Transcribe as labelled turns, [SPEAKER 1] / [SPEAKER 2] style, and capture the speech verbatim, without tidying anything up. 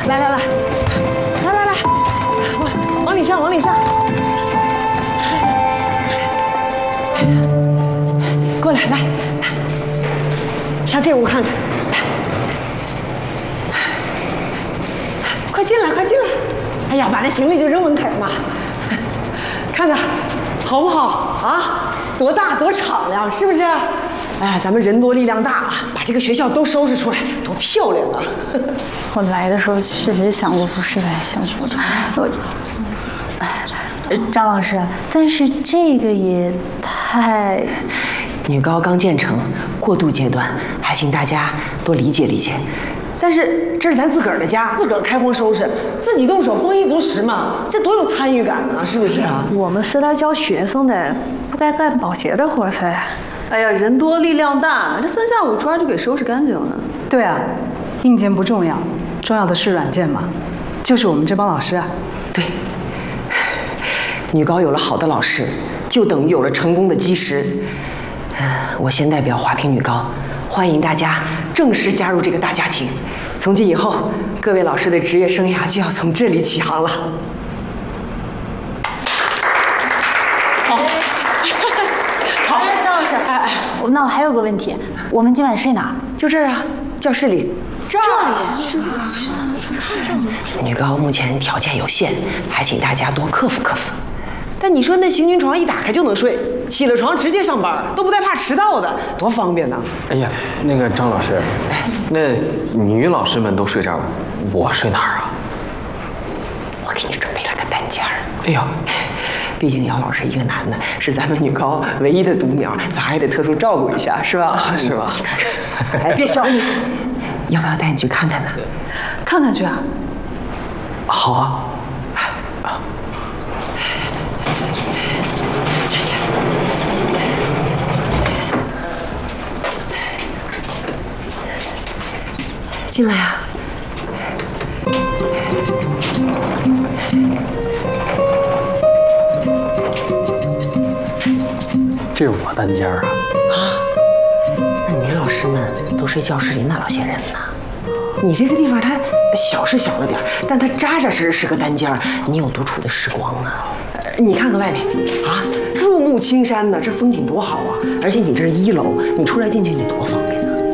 [SPEAKER 1] 来来来，来来来，往往里上，往里上。过来，来，上这屋看看。快进来，快进来！哎呀，把这行李就扔门口嘛。看看，好不好啊？多大多敞亮，是不是？哎，咱们人多力量大啊，把这个学校都收拾出来，多漂亮啊！
[SPEAKER 2] 我来的时候确实想过不是来想过的，我，哎，张老师，但是这个也太……
[SPEAKER 1] 女高刚建成，过渡阶段，还请大家多理解理解。但是这是咱自个儿的家，自个儿开荒收拾，自己动手，丰衣足食嘛，这多有参与感呢，是不是啊？
[SPEAKER 3] 我们是来教学生的，不该干保洁的活噻。哎呀，人多力量大，这三下五除二就给收拾干净了。
[SPEAKER 4] 对啊，硬件不重要，重要的是软件嘛，就是我们这帮老师啊。
[SPEAKER 1] 对，女高有了好的老师，就等于有了成功的基石。嗯，我先代表华坪女高，欢迎大家正式加入这个大家庭。从今以后，各位老师的职业生涯就要从这里起航了。
[SPEAKER 2] 好，好，张老师，哎哎，那我还有个问题，我们今晚睡哪儿？
[SPEAKER 1] 就这儿啊，教室里。
[SPEAKER 2] 这里。
[SPEAKER 1] 女高目前条件有限，还请大家多克服克服。但你说那行军床一打开就能睡，起了床直接上班，都不带怕迟到的，多方便呢！
[SPEAKER 5] 哎呀，那个张老师，那女老师们都睡这儿，我睡哪儿啊？
[SPEAKER 1] 我给你准备了个单间儿。
[SPEAKER 5] 哎呦，
[SPEAKER 1] 毕竟姚老师一个男的，是咱们女高唯一的独苗，咱还得特殊照顾一下，是吧？
[SPEAKER 5] 是吧？
[SPEAKER 1] 去看看。哎，别笑，要不要带你去看看呢？
[SPEAKER 4] 看看去啊？
[SPEAKER 5] 好啊。
[SPEAKER 1] 进来啊！
[SPEAKER 5] 这是我单间啊！
[SPEAKER 1] 啊，那女老师们都睡教室里那老些人呢？你这个地方它小是小了点，但它扎扎实实是个单间，你有独处的时光啊！你看看外面啊，入目青山呢，这风景多好啊！而且你这是一楼，你出来进去你多方便。